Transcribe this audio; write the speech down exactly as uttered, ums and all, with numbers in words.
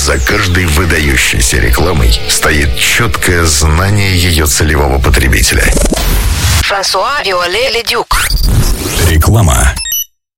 За каждой выдающейся рекламой стоит четкое знание ее целевого потребителя. Франсуа Виолlet-Le-Duc. Реклама.